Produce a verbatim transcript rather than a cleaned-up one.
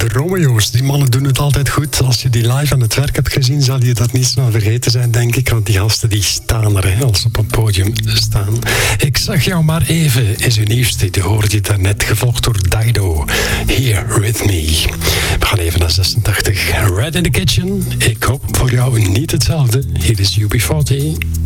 Romeo's. Die mannen doen het altijd goed. Als je die live aan het werk hebt gezien, zal je dat niet snel vergeten zijn, denk ik. Want die gasten die staan er, hè, als ze op het podium staan. Ik zag jou maar even, is hun nieuwste. Die hoorde je daarnet, gevolgd door Dido. Here with me. We gaan even naar zesentachtig. Red in the Kitchen. Ik hoop voor jou niet hetzelfde. Hier is U B forty.